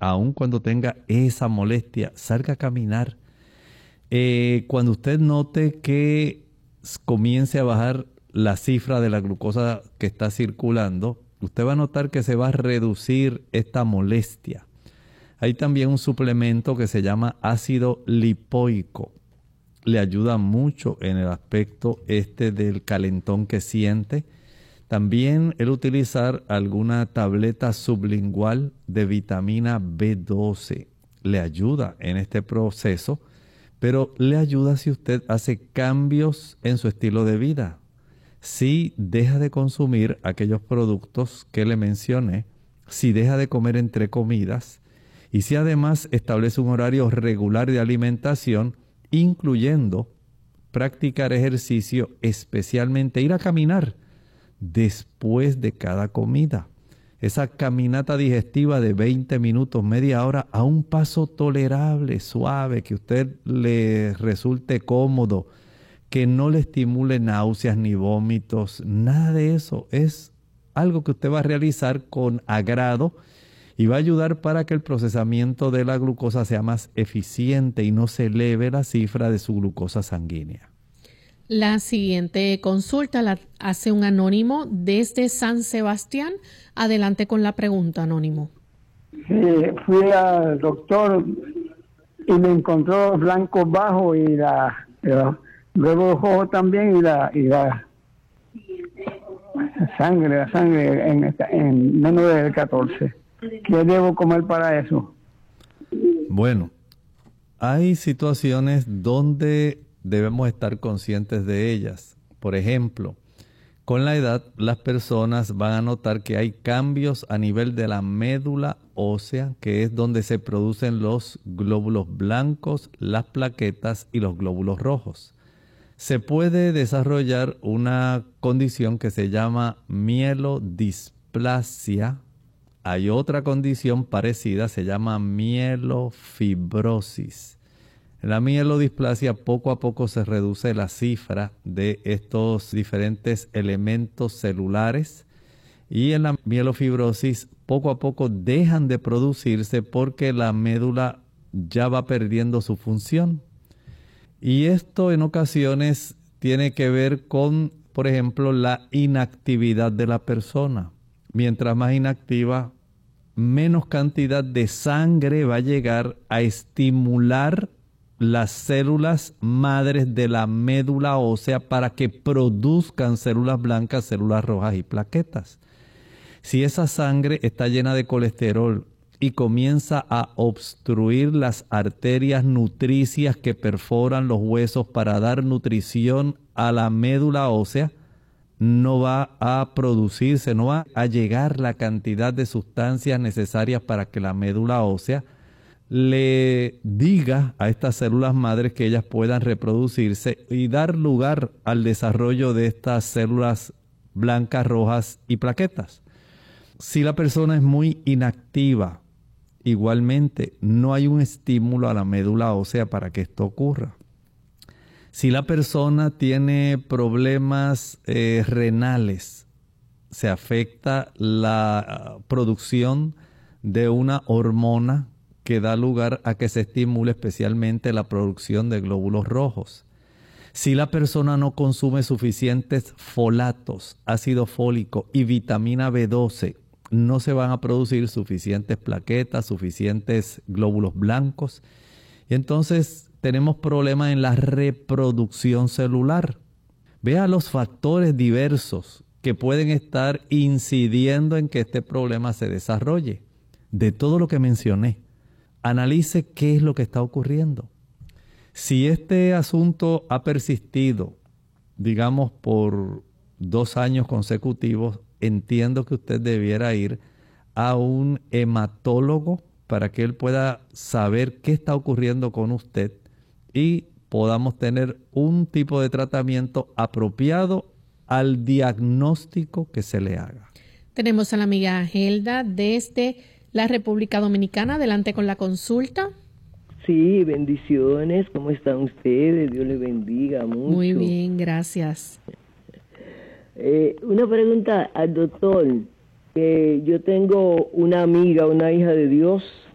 aun cuando tenga esa molestia, salga a caminar. Cuando usted note que comience a bajar la cifra de la glucosa que está circulando, usted va a notar que se va a reducir esta molestia. Hay también un suplemento que se llama ácido lipoico. Le ayuda mucho en el aspecto del calentón que siente. También el utilizar alguna tableta sublingual de vitamina B12 le ayuda en este proceso, pero le ayuda si usted hace cambios en su estilo de vida. Si deja de consumir aquellos productos que le mencioné, si deja de comer entre comidas y si además establece un horario regular de alimentación, incluyendo practicar ejercicio, especialmente ir a caminar después de cada comida. Esa caminata digestiva de 20 minutos, media hora, a un paso tolerable, suave, que a usted le resulte cómodo, que no le estimule náuseas ni vómitos, nada de eso. Es algo que usted va a realizar con agrado y va a ayudar para que el procesamiento de la glucosa sea más eficiente y no se eleve la cifra de su glucosa sanguínea. La siguiente consulta la hace un anónimo desde San Sebastián. Adelante con la pregunta, anónimo. Sí, fui al doctor y me encontró blancos bajos y luego los ojos también y la sangre en menos de 14. ¿Qué debo comer para eso? Bueno, hay situaciones donde debemos estar conscientes de ellas. Por ejemplo, con la edad las personas van a notar que hay cambios a nivel de la médula ósea, que es donde se producen los glóbulos blancos, las plaquetas y los glóbulos rojos. Se puede desarrollar una condición que se llama mielodisplasia. Hay otra condición parecida, se llama mielofibrosis. En la mielodisplasia poco a poco se reduce la cifra de estos diferentes elementos celulares y en la mielofibrosis poco a poco dejan de producirse porque la médula ya va perdiendo su función. Y esto en ocasiones tiene que ver con, por ejemplo, la inactividad de la persona. Mientras más inactiva, menos cantidad de sangre va a llegar a estimular las células madres de la médula ósea para que produzcan células blancas, células rojas y plaquetas. Si esa sangre está llena de colesterol y comienza a obstruir las arterias nutricias que perforan los huesos para dar nutrición a la médula ósea, no va a producirse, no va a llegar la cantidad de sustancias necesarias para que la médula ósea le diga a estas células madres que ellas puedan reproducirse y dar lugar al desarrollo de estas células blancas, rojas y plaquetas. Si la persona es muy inactiva, igualmente no hay un estímulo a la médula ósea para que esto ocurra. Si la persona tiene problemas renales, se afecta la producción de una hormona que da lugar a que se estimule especialmente la producción de glóbulos rojos. Si la persona no consume suficientes folatos, ácido fólico y vitamina B12, no se van a producir suficientes plaquetas, suficientes glóbulos blancos. Y entonces tenemos problemas en la reproducción celular. Vea los factores diversos que pueden estar incidiendo en que este problema se desarrolle. De todo lo que mencioné, analice qué es lo que está ocurriendo. Si este asunto ha persistido, digamos, por 2 años consecutivos, entiendo que usted debiera ir a un hematólogo para que él pueda saber qué está ocurriendo con usted y podamos tener un tipo de tratamiento apropiado al diagnóstico que se le haga. Tenemos a la amiga Gelda desde la República Dominicana. Adelante con la consulta. Sí, bendiciones. ¿Cómo están ustedes? Dios les bendiga mucho. Muy bien, gracias. Una pregunta al doctor. Yo tengo una amiga, una hija de Dios,